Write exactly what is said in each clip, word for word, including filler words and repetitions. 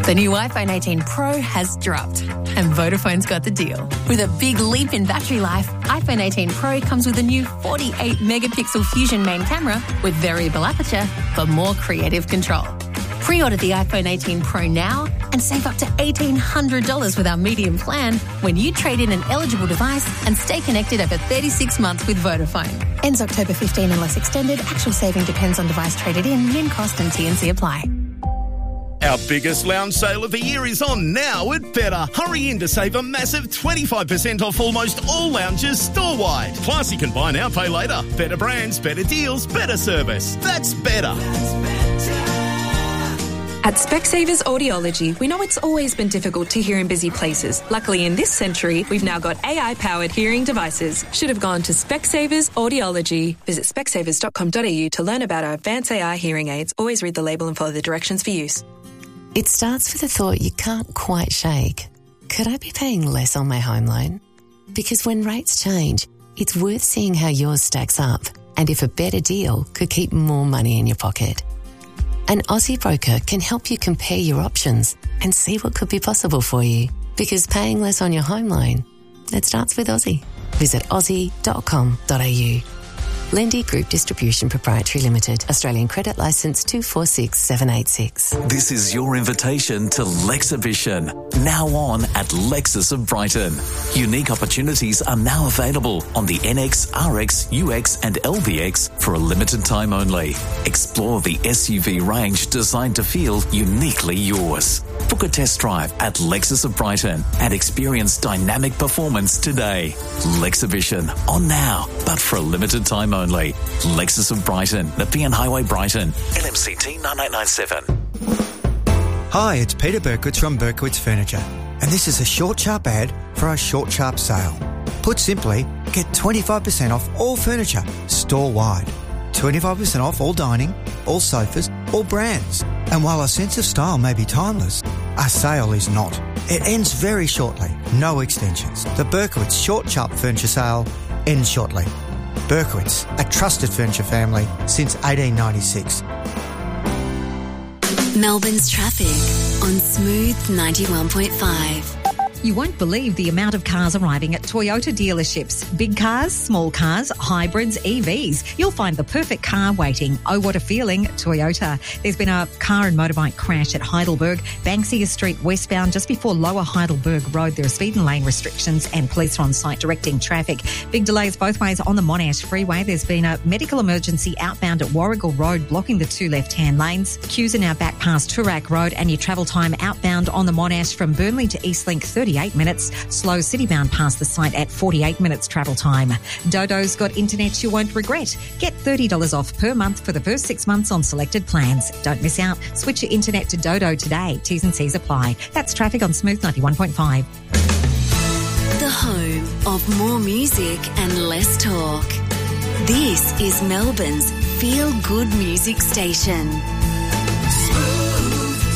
The new iPhone eighteen Pro has dropped, and Vodafone's got the deal. With a big leap in battery life, iPhone eighteen Pro comes with a new forty-eight megapixel Fusion main camera with variable aperture for more creative control. Pre-order the iPhone eighteen Pro now and save up to eighteen hundred dollars with our medium plan when you trade in an eligible device and stay connected over thirty-six months with Vodafone. Ends October fifteenth unless extended. Actual saving depends on device traded in, min cost and T N C apply. Our biggest lounge sale of the year is on now at Better. Hurry in to save a massive twenty-five percent off almost all lounges store-wide. Plus, you can buy now, pay later. Better brands, better deals, better service. That's Better. At Specsavers Audiology, we know it's always been difficult to hear in busy places. Luckily, in this century, we've now got A I-powered hearing devices. Should have gone to Specsavers Audiology. Visit specsavers dot com dot a u to learn about our advanced A I hearing aids. Always read the label and follow the directions for use. It starts with a thought you can't quite shake. Could I be paying less on my home loan? Because when rates change, it's worth seeing how yours stacks up and if a better deal could keep more money in your pocket. An Aussie broker can help you compare your options and see what could be possible for you. Because paying less on your home loan, it starts with Aussie. Visit aussie dot com dot a u. Lendy Group Distribution Proprietary Limited. Australian Credit Licence two four six seven eight six. This is your invitation to Lexhibition. Now on at Lexus of Brighton. Unique opportunities are now available on the N X, R X, U X and L B X for a limited time only. Explore the S U V range designed to feel uniquely yours. Book a test drive at Lexus of Brighton and experience dynamic performance today. Lexhibition on now, but for a limited time only. Lexus of Brighton, Nepean Highway, Brighton. L M C T nine eight nine seven. Hi, it's Peter Berkowitz from Berkowitz Furniture, and this is a short, sharp ad for our short, sharp sale. Put simply, get twenty-five percent off all furniture, store-wide. twenty-five percent off all dining, all sofas, all brands. And while our sense of style may be timeless, our sale is not. It ends very shortly. No extensions. The Berkowitz Short, Sharp Furniture Sale ends shortly. Berkowitz, a trusted furniture family since eighteen ninety-six. Melbourne's traffic on Smooth ninety-one point five. You won't believe the amount of cars arriving at Toyota dealerships. Big cars, small cars, hybrids, E Vs. You'll find the perfect car waiting. Oh, what a feeling, Toyota. There's been a car and motorbike crash at Heidelberg, Banksia Street westbound, just before Lower Heidelberg Road. There are speed and lane restrictions and police are on site directing traffic. Big delays both ways on the Monash Freeway. There's been a medical emergency outbound at Warrigal Road, blocking the two left-hand lanes. Queues are now back past Toorak Road, and your travel time outbound on the Monash from Burnley to Eastlink, thirty-eight minutes. Slow citybound past the site at forty-eight minutes travel time. Dodo's got internet you won't regret. Get thirty dollars off per month for the first six months on selected plans. Don't miss out. Switch your internet to Dodo today. T's and C's apply. That's traffic on Smooth ninety-one point five. The home of more music and less talk. This is Melbourne's feel-good music station. Smooth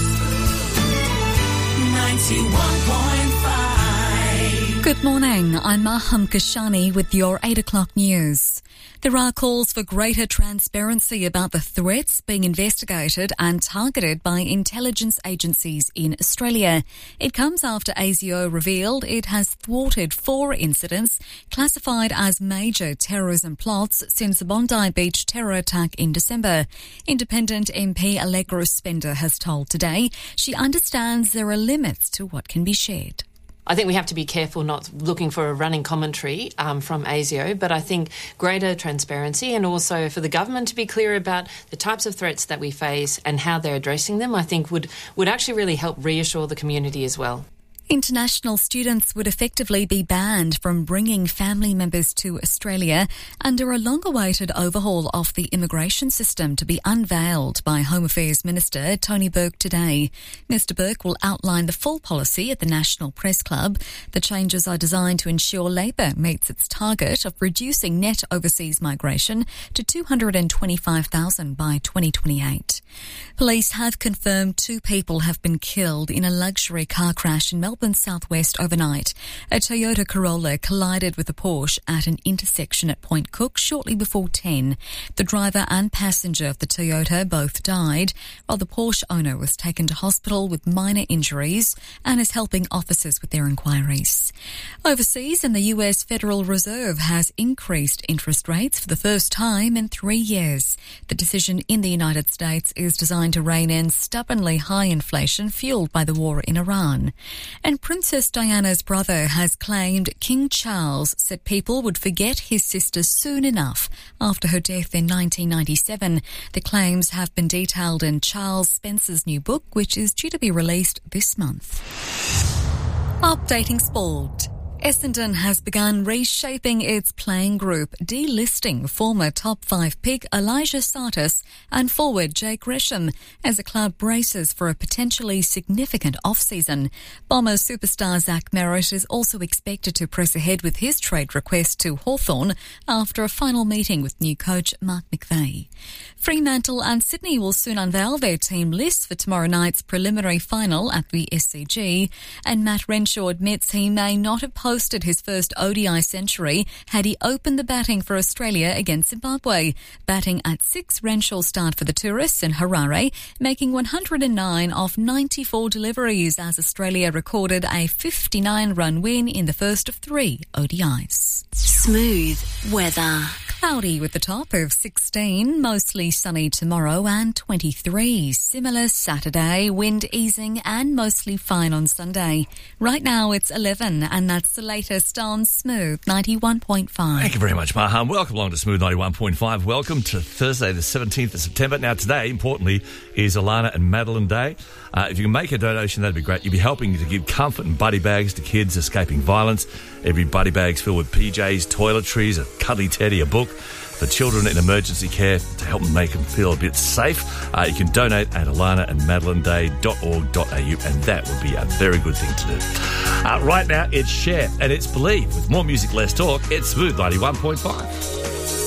ninety-one point five. Good morning, I'm Maham Kashani with your eight o'clock news. There are calls for greater transparency about the threats being investigated and targeted by intelligence agencies in Australia. It comes after A S I O revealed it has thwarted four incidents classified as major terrorism plots since the Bondi Beach terror attack in December. Independent M P Allegra Spender has told Today she understands there are limits to what can be shared. I think we have to be careful not looking for a running commentary um, from A S I O, but I think greater transparency and also for the government to be clear about the types of threats that we face and how they're addressing them, I think would, would actually really help reassure the community as well. International students would effectively be banned from bringing family members to Australia under a long-awaited overhaul of the immigration system to be unveiled by Home Affairs Minister Tony Burke today. Mister Burke will outline the full policy at the National Press Club. The changes are designed to ensure Labor meets its target of reducing net overseas migration to two hundred twenty-five thousand by twenty twenty-eight. Police have confirmed two people have been killed in a luxury car crash in Melbourne Auckland southwest overnight. A Toyota Corolla collided with a Porsche at an intersection at Point Cook shortly before ten. The driver and passenger of the Toyota both died, while the Porsche owner was taken to hospital with minor injuries and is helping officers with their inquiries. Overseas, and the U S Federal Reserve has increased interest rates for the first time in three years. The decision in the United States is designed to rein in stubbornly high inflation fueled by the war in Iran. And Princess Diana's brother has claimed King Charles said people would forget his sister soon enough after her death in nineteen ninety-seven. The claims have been detailed in Charles Spencer's new book, which is due to be released this month. Updating sport. Essendon has begun reshaping its playing group, delisting former top five pick Elijah Sartis and forward Jake Gresham as the club braces for a potentially significant off-season. Bombers superstar Zach Merritt is also expected to press ahead with his trade request to Hawthorn after a final meeting with new coach Mark McVeigh. Fremantle and Sydney will soon unveil their team lists for tomorrow night's preliminary final at the S C G, and Matt Renshaw admits he may not have posted his first O D I century had he opened the batting for Australia against Zimbabwe. Batting at six, Renshaw starred for the Tourists in Harare, making one hundred nine of ninety-four deliveries as Australia recorded a fifty-nine run win in the first of three O D Is. Smooth weather. Cloudy with a top of sixteen, mostly sunny tomorrow and twenty-three. Similar Saturday, wind easing and mostly fine on Sunday. Right now it's eleven, and that's the latest on Smooth ninety-one point five. Thank you very much, Maham. Welcome along to Smooth ninety-one point five. Welcome to Thursday the seventeenth of September. Now today, importantly, is Alana and Madeline Day. Uh, if you can make a donation, that'd be great. You'd be helping to give comfort and buddy bags to kids escaping violence. Every buddy bag's filled with P Js, toiletries, a cuddly teddy, a book for children in emergency care to help them make them feel a bit safe. Uh, you can donate at alana and madeline day dot org dot a u, and that would be a very good thing to do. Uh, right now, it's Cher and it's Believe. With more music, less talk, it's Smooth ninety-one point five.